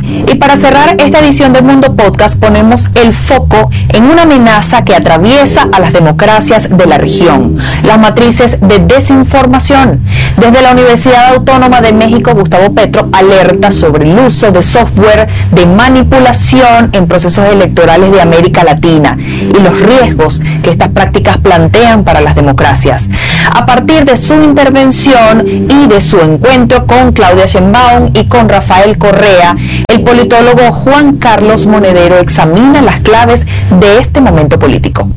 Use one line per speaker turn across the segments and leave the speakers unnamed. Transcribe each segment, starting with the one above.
Y para cerrar esta edición del Mundo Podcast ponemos el foco en una amenaza que atraviesa a las democracias de la región, las matrices de desinformación. Desde la Universidad Autónoma de México, Gustavo Petro alerta sobre el uso de software de manipulación en procesos electorales de América Latina y los riesgos que estas prácticas plantean para las democracias. A partir de su intervención y de su encuentro con Claudia Sheinbaum y con Rafael Correa, el politólogo Juan Carlos Monedero examina las claves de este momento político.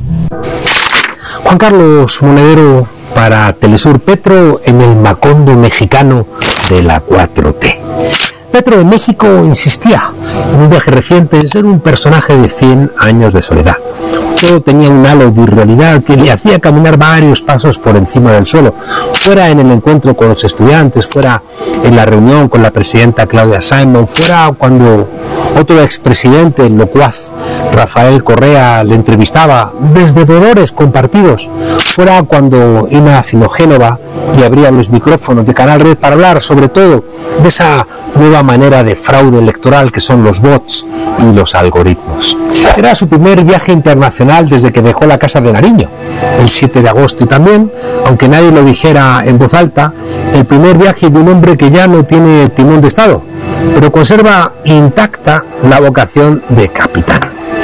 Juan Carlos Monedero para Telesur. Petro en el Macondo mexicano de la 4T. Petro en México insistía en un viaje reciente en ser un personaje de 100 años de soledad. Todo tenía un halo de irrealidad que le hacía caminar varios pasos por encima del suelo, fuera en el encuentro con los estudiantes, fuera en la reunión con la presidenta Claudia Sheinbaum, fuera cuando otro expresidente locuaz, Rafael Correa, le entrevistaba desde dolores compartidos, fuera cuando Ina Finogénova le abría los micrófonos de Canal Red para hablar sobre todo de esa nueva manera de fraude electoral que son los bots y los algoritmos. Era su primer viaje internacional desde que dejó la Casa de Nariño, el 7 de agosto, y también, aunque nadie lo dijera en voz alta, el primer viaje de un hombre que ya no tiene timón de Estado, pero conserva intacta la vocación de capitán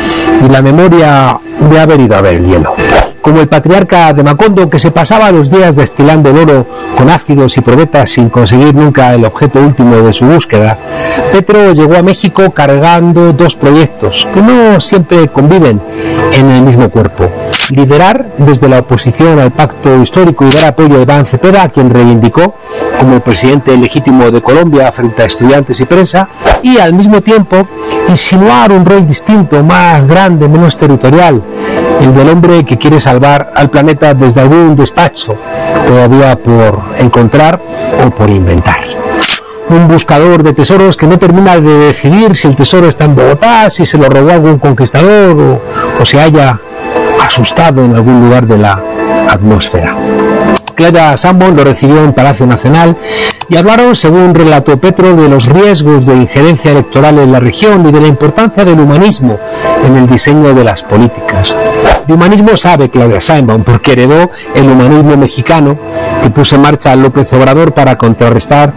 y la memoria de haber ido a ver el hielo. Como el patriarca de Macondo, que se pasaba los días destilando el oro con ácidos y probetas sin conseguir nunca el objeto último de su búsqueda, Petro llegó a México cargando dos proyectos que no siempre conviven en el mismo cuerpo: liderar desde la oposición al pacto histórico y dar apoyo a Iván Cepeda, a quien reivindicó como el presidente legítimo de Colombia frente a estudiantes y prensa, y al mismo tiempo insinuar un rol distinto, más grande, menos territorial, el del hombre que quiere salvar al planeta desde algún despacho todavía por encontrar o por inventar. Un buscador de tesoros que no termina de decidir si el tesoro está en Bogotá, si se lo robó algún conquistador o se haya asustado en algún lugar de la atmósfera. Claudia Sheinbaum lo recibió en Palacio Nacional y hablaron, según relató Petro, de los riesgos de injerencia electoral en la región y de la importancia del humanismo en el diseño de las políticas. De humanismo sabe Claudia Sheinbaum porque heredó el humanismo mexicano que puso en marcha López Obrador para contrarrestar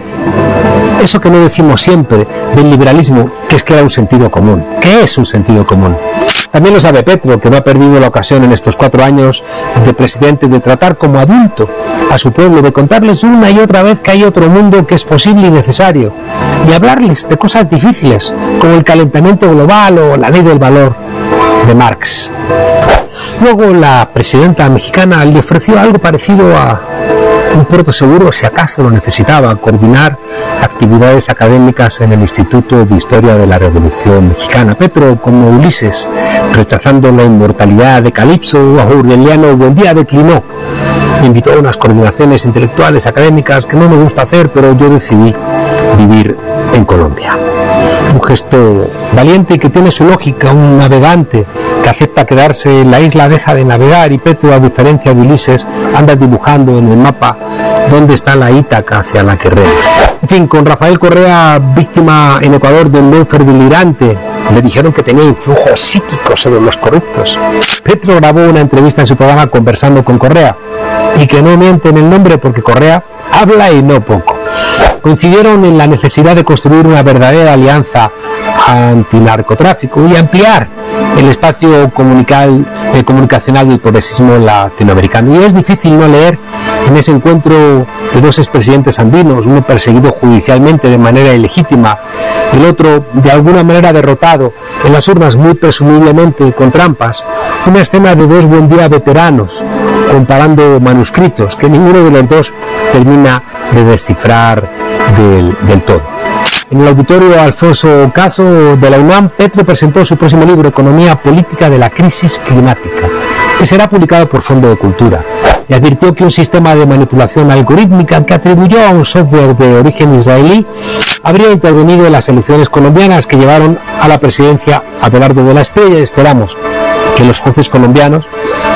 eso que no decimos siempre del liberalismo, que es que era un sentido común. ¿Qué es un sentido común? También lo sabe Petro, que no ha perdido la ocasión en estos 4 años de presidente de tratar como adulto a su pueblo, de contarles una y otra vez que hay otro mundo que es posible y necesario, y hablarles de cosas difíciles, como el calentamiento global o la ley del valor de Marx. Luego la presidenta mexicana le ofreció algo parecido a un puerto seguro si acaso lo necesitaba: coordinar actividades académicas en el Instituto de Historia de la Revolución Mexicana. Petro, como Ulises, rechazando la inmortalidad de Calipso, Aureliano Buendía declinó. Me invitó a unas coordinaciones intelectuales académicas que no me gusta hacer, pero yo decidí vivir en Colombia. Un gesto valiente y que tiene su lógica. Un navegante que acepta quedarse en la isla deja de navegar, y Petro, a diferencia de Ulises, anda dibujando en el mapa dónde está la Ítaca hacia la que rema. En fin, con Rafael Correa, víctima en Ecuador de un lawfare delirante, le dijeron que tenía influjos psíquicos sobre los corruptos. Petro grabó una entrevista en su programa Conversando con Correa, y que no miente en el nombre porque Correa habla y no poco. Coincidieron en la necesidad de construir una verdadera alianza antinarcotráfico y ampliar el espacio comunicacional del progresismo latinoamericano. Y es difícil no leer en ese encuentro de dos expresidentes andinos, uno perseguido judicialmente de manera ilegítima, el otro de alguna manera derrotado en las urnas, muy presumiblemente con trampas, una escena de dos Buendía veteranos comparando manuscritos que ninguno de los dos termina de descifrar del todo. En el auditorio Alfonso Caso de la UNAM, Petro presentó su próximo libro, Economía Política de la Crisis Climática, que será publicado por Fondo de Cultura, y advirtió que un sistema de manipulación algorítmica que atribuyó a un software de origen israelí habría intervenido en las elecciones colombianas que llevaron a la presidencia a Abelardo de la Espriella, y esperamos que los jueces colombianos,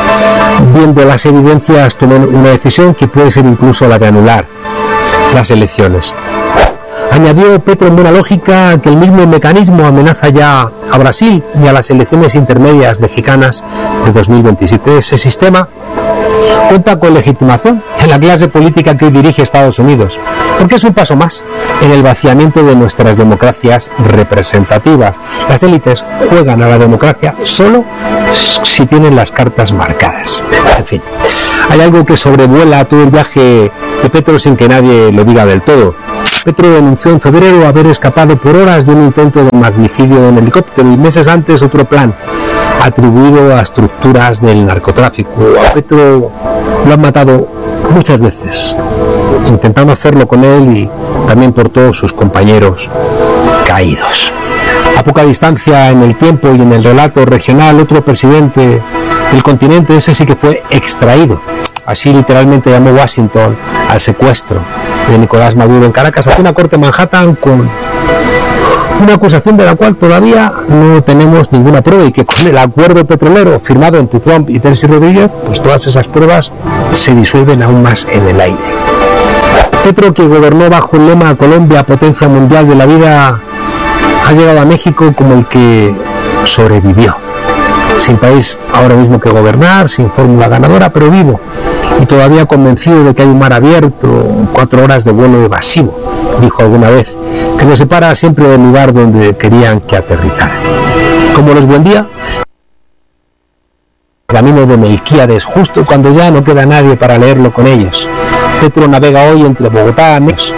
viendo las evidencias, tomen una decisión que puede ser incluso la de anular las elecciones. Añadió Petro en buena lógica que el mismo mecanismo amenaza ya a Brasil y a las elecciones intermedias mexicanas de 2027. Ese sistema cuenta con legitimación en la clase política que hoy dirige Estados Unidos, porque es un paso más en el vaciamiento de nuestras democracias representativas. Las élites juegan a la democracia solo si tienen las cartas marcadas. En fin, hay algo que sobrevuela todo el viaje de Petro sin que nadie lo diga del todo. Petro denunció en febrero haber escapado por horas de un intento de magnicidio en helicóptero y meses antes otro plan atribuido a estructuras del narcotráfico. A Petro lo han matado muchas veces, intentando hacerlo con él y también por todos sus compañeros caídos. A poca distancia en el tiempo y en el relato regional, otro presidente del continente, ese sí que fue extraído. Así literalmente llamó Washington al secuestro de Nicolás Maduro en Caracas, hacia una corte en Manhattan con una acusación de la cual todavía no tenemos ninguna prueba, y que con el acuerdo petrolero firmado entre Trump y Delcy Rodríguez, pues todas esas pruebas se disuelven aún más en el aire. Petro, que gobernó bajo el lema Colombia, potencia mundial de la vida, ha llegado a México como el que sobrevivió, sin país ahora mismo que gobernar, sin fórmula ganadora, pero vivo y todavía convencido de que hay un mar abierto, 4 horas de vuelo evasivo, dijo alguna vez, que nos separa siempre del lugar donde querían que aterrizara. Como los Buen Día, camino de Melquíades, justo cuando ya no queda nadie para leerlo con ellos. Petro navega hoy entre Bogotá,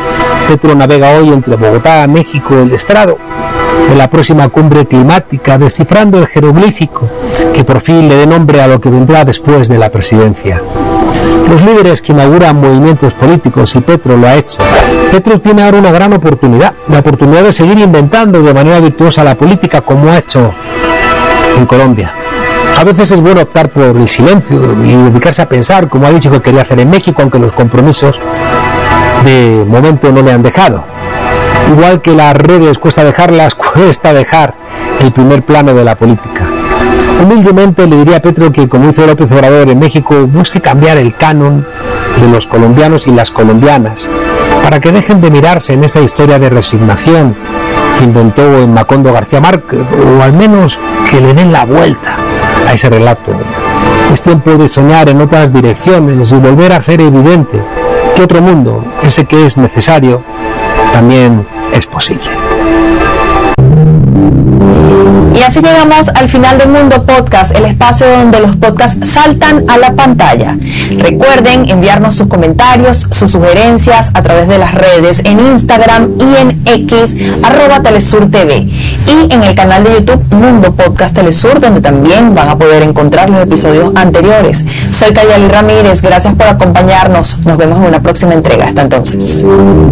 México, el estrado de la próxima cumbre climática, descifrando el jeroglífico que por fin le dé nombre a lo que vendrá después de la presidencia. Los líderes que inauguran movimientos políticos, y Petro lo ha hecho. Petro tiene ahora una gran oportunidad, la oportunidad de seguir inventando de manera virtuosa la política, como ha hecho en Colombia. A veces es bueno optar por el silencio y dedicarse a pensar, como ha dicho que quería hacer en México, aunque los compromisos de momento no le han dejado. Igual que las redes cuesta dejarlas, cuesta dejar el primer plano de la política. Humildemente le diría a Petro que, como hizo López Obrador en México, busque cambiar el canon de los colombianos y las colombianas, para que dejen de mirarse en esa historia de resignación que inventó en Macondo García Márquez, o al menos que le den la vuelta a ese relato. Es tiempo de soñar en otras direcciones y volver a hacer evidente que otro mundo, ese que es necesario, también es posible.
Y así llegamos al final de Mundo Podcast, el espacio donde los podcasts saltan a la pantalla. Recuerden enviarnos sus comentarios, sus sugerencias a través de las redes, en Instagram y en X, @TelesurTV, y en el canal de YouTube Mundo Podcast Telesur, donde también van a poder encontrar los episodios anteriores. Soy Kayali Ramírez, gracias por acompañarnos. Nos vemos en una próxima entrega. Hasta entonces.